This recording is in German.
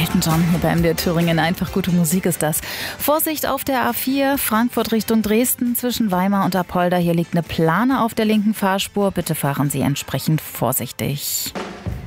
Elton John hier bei MDR Thüringen. Einfach gute Musik ist das. Vorsicht auf der A4, Frankfurt Richtung Dresden zwischen Weimar und Apolda. Hier liegt eine Plane auf der linken Fahrspur. Bitte fahren Sie entsprechend vorsichtig.